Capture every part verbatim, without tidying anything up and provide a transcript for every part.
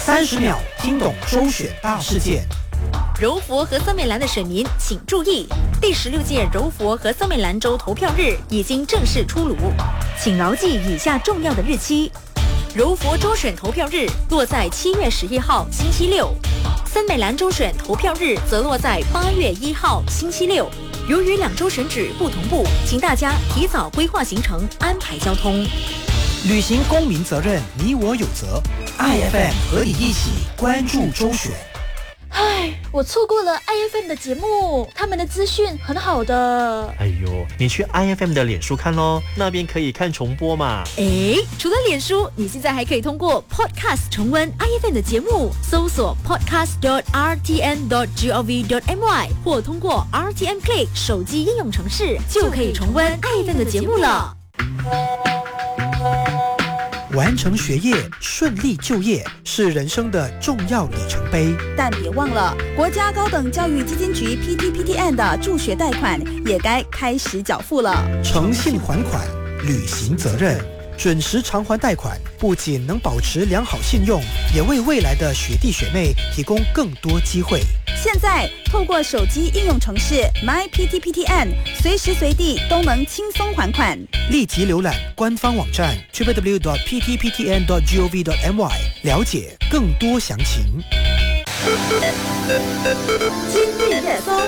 三十秒听懂周选大事件。 柔佛和森美兰的选民请注意，第十六届柔佛和森美兰州投票日已经正式出炉，请牢记以下重要的日期。柔佛州选投票日落在七月十一号星期六，森美兰州选投票日则落在八月一号星期六。由于两州选举不同步，请大家提早规划行程，安排交通。 履行公民责任，你我有责。I F M 和你一起关注周选。 唉，我错过了 I F M 的节目，他们的资讯很好的。 哎呦，你去 I F M 的脸书看咯，那边可以看重播嘛。 诶，除了脸书，你现在还可以通过 Podcast 重温 I F M 的节目，搜索 podcast dot r t n dot gov dot my 或通过 R T N Play 手机应用程式，就可以重温 I F M 的节目了。 完成学业，顺利就业是人生的重要里程碑， 但别忘了，国家高等教育基金局 P T P T N 的助学贷款也该开始缴付了。 诚信还款，履行责任，准时偿还贷款，不仅能保持良好信用，也为未来的学弟学妹提供更多机会。 现在透过手机应用程式 My P T P T N， 随时随地都能轻松还款。 立即浏览官方网站 double-u double-u double-u dot p t p t n dot gov dot my 了解更多详情。 今日热搜。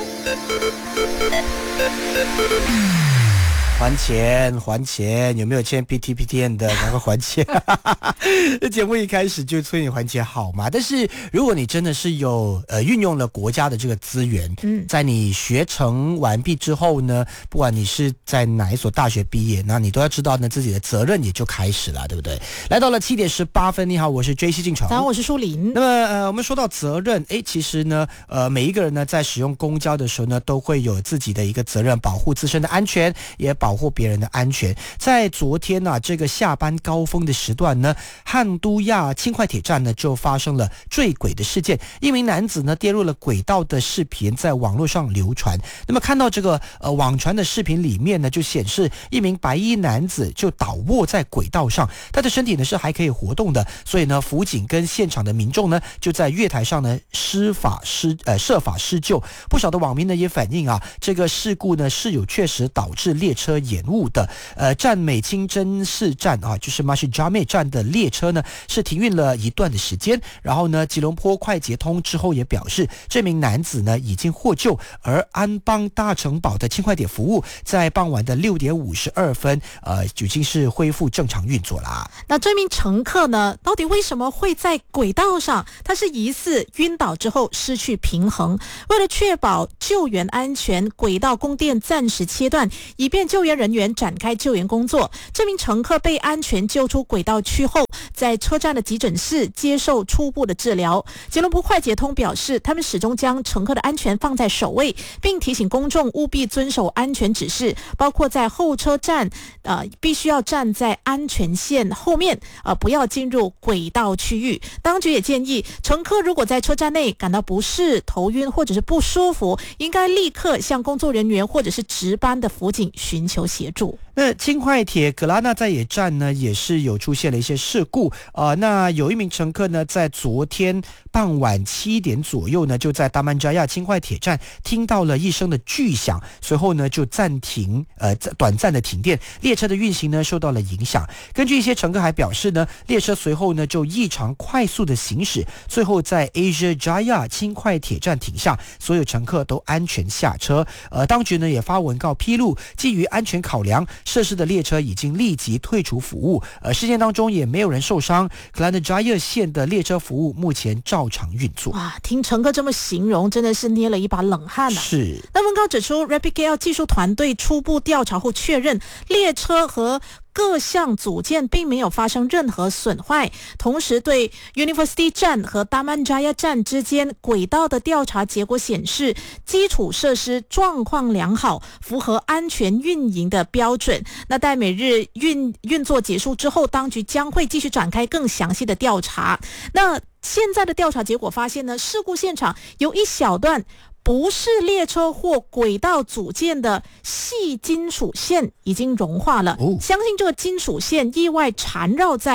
还钱还钱，有没有欠 P T P T N 的赶快还钱。这节目一开始就催你还钱好吗？但是如果你真的是有呃运用了国家的这个资源，嗯，在你学成完毕之后呢，不管你是在哪一所大学毕业，那你都要知道呢自己的责任也就开始了，对不对？来到了七点十八分，你好，我是 J C 进城， 早上我是舒林。 那么呃我们说到责任，诶，其实呢呃每一个人呢在使用公交的时候呢，都会有自己的一个责任，保护自身的安全，也保护别人的安全。在昨天啊这个下班高峰的时段呢，汉都亚轻快铁站呢就发生了坠轨的事件，一名男子呢跌入了轨道的视频在网络上流传。那么看到这个呃网传的视频里面呢，就显示一名白衣男子就倒卧在轨道上，他的身体呢是还可以活动的，所以呢辅警跟现场的民众呢就在月台上呢施法施呃设法施救。不少的网民呢也反映啊，这个事故呢是有确实导致列车延误的。呃，站美清真寺站啊，就是 Masjid Jami 站的列车呢是停运了一段的时间。然后呢，吉隆坡快捷通之后也表示，这名男子呢已经获救，而安邦大城堡的轻快铁服务在傍晚的六点五十二分，呃，已经是恢复正常运作啦。 那这名乘客呢，到底为什么会在轨道上？他是疑似晕倒之后失去平衡，为了确保救援安全，轨道供电暂时切断，以便救援人员展开救援工作。这名乘客被安全救出轨道区后，在车站的急诊室接受初步的治疗。吉隆坡快捷通表示，他们始终将乘客的安全放在首位，并提醒公众务必遵守安全指示，包括在候车站呃，必须要站在安全线后面，呃，不要进入轨道区域。当局也建议乘客如果在车站内感到不适、头晕或者是不舒服，应该立刻向工作人员或者是值班的辅警寻求协助。 那轻快铁格拉纳在野站呢也是有出现了一些事故呃，那有一名乘客呢在昨天傍晚七点左右呢就在达曼扎亚轻快铁站听到了一声的巨响，随后呢就暂停呃短暂的停电，列车的运行呢受到了影响。根据一些乘客还表示呢，列车随后呢就异常快速的行驶，最后在 Asia Jaya 轻快铁站停下，所有乘客都安全下车。呃，当局呢也发文告披露，基于安全考量，涉事的列车已经立即退出服务，呃，事件当中也没有人受伤。克兰德扎耶线的列车服务目前照常运作。 哇，听乘客这么形容，真的是捏了一把冷汗啊！ 是。 那文告指出 ，Rapid K L 技术团队初步调查后确认，列车和各项组件并没有发生任何损坏，同时对 University 站和 Taman Jaya 站之间轨道的调查结果显示，基础设施状况良好，符合安全运营的标准。那待每日运运作结束之后，当局将会继续展开更详细的调查。那现在的调查结果发现呢，事故现场有一小段不是列车或轨道组件的细金属线已经融化了，哦、相信这个金属线意外缠绕在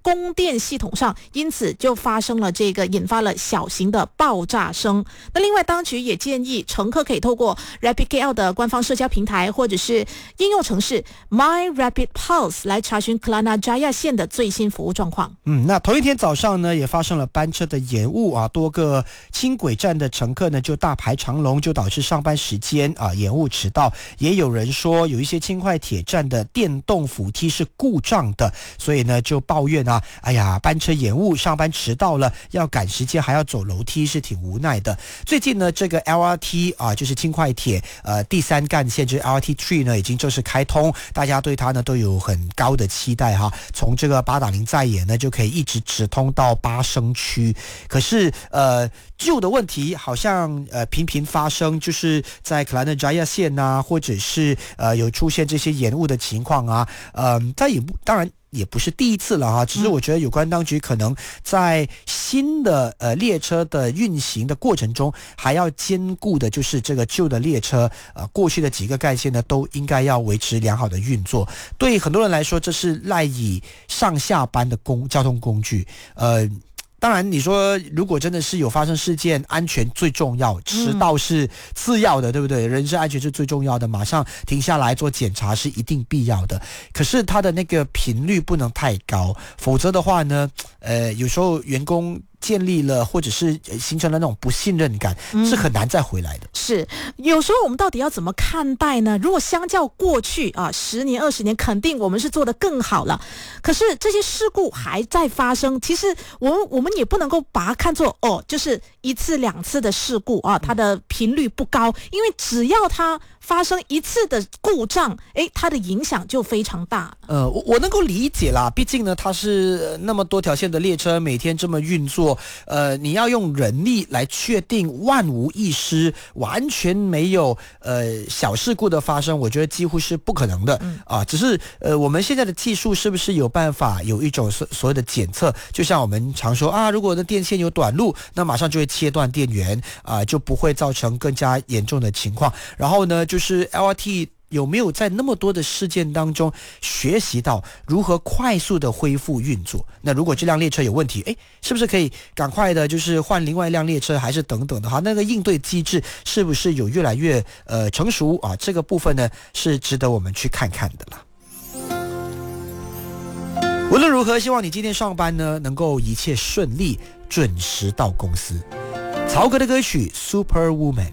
供电系统上，因此就发生了这个引发了小型的爆炸声。那另外当局也建议乘客可以透过 Rapid K L 的官方社交平台或者是应用程式 My Rapid Pulse 来查询 Kelana Jaya 线的最新服务状况。 嗯，那同一天早上呢，也发生了班车的延误啊，多个轻轨站的乘客呢就大排长龙，就导致上班时间啊延误迟到。也有人说，有一些轻快铁站的电动扶梯是故障的，所以呢就抱怨啊，哎呀，班车延误，上班迟到了，要赶时间还要走楼梯，是挺无奈的。最近呢，这个 L R T 啊，就是轻快铁呃第三干线，就是 L R T 三呢，已经正式开通，大家对它呢都有很高的期待哈。从这个八达岭在野呢，就可以一直直通到巴生区。可是呃旧的问题好像呃频频发生，就是在 Kelana Jaya 线啊，或者是呃有出现这些延误的情况啊，呃，它也不当然。也不是第一次了哈，只是我觉得有关当局可能在新的呃列车的运行的过程中，还要兼顾的就是这个旧的列车，呃，过去的几个干线呢都应该要维持良好的运作。对很多人来说，这是赖以上下班的公交通工具，呃。当然你说如果真的是有发生事件，安全最重要，迟到是次要的，对不对？人身安全是最重要的，马上停下来做检查是一定必要的。可是它的那个频率不能太高，否则的话呢，呃，有时候员工建立了或者是形成了那种不信任感，嗯、是很难再回来的。 是，有时候我们到底要怎么看待呢？如果相较过去啊，十年、二十年，肯定我们是做得更好了。可是这些事故还在发生，其实我们我们也不能够把它看作哦，就是一次两次的事故啊，它的频率不高，因为只要它发生一次的故障，诶，它的影响就非常大。 呃，我我能够理解啦，毕竟呢，它是那么多条线的列车，每天这么运作，呃，你要用人力来确定万无一失，完全没有呃小事故的发生，我觉得几乎是不可能的、嗯、啊。只是呃，我们现在的技术是不是有办法有一种所所谓的检测？就像我们常说啊，如果的电线有短路，那马上就会切断电源啊，就不会造成更加严重的情况。然后呢，就是 L R T。有没有在那么多的事件当中学习到如何快速的恢复运作？那如果这辆列车有问题，诶，是不是可以赶快的就是换另外一辆列车，还是等等的哈？那个应对机制是不是有越来越呃成熟啊？这个部分呢是值得我们去看看的啦。无论如何，希望你今天上班呢能够一切顺利，准时到公司。曹格的歌曲《Superwoman》。